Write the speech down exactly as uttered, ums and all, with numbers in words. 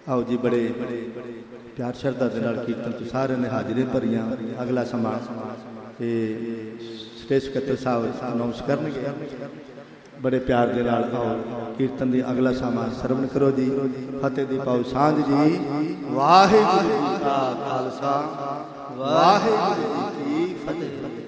आओ जी बड़े प्यार श्रद्धा के नाल कीर्तन च सारे ने हाजिरी भरियां। अगला समा स्टेज सकत्तर साहब अनाउंस करनगे। बड़े प्यार के नाल आओ कीर्तन दी अगला समा सरवण करो जी। फतेह दी पाओ सांझ जी। वाहिगुरू जी का खालसा वाहिगुरू जी की फतेह।